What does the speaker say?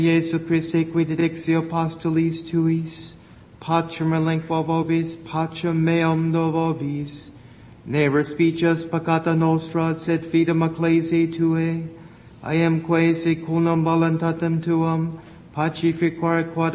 Jesu Christe, qui dedixio apostolis tuis, pacem relinqua vobis, pacem meum do vobis, ne respices peccata nostra, sed fidem ecclesiae tuae, iamque secundum voluntatem tuam, pacificar quod